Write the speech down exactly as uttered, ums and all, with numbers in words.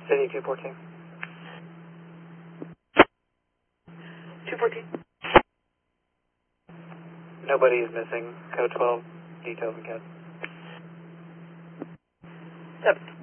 City two fourteen. two fourteen. Nobody is missing. Code twelve, details and C A D. Seven.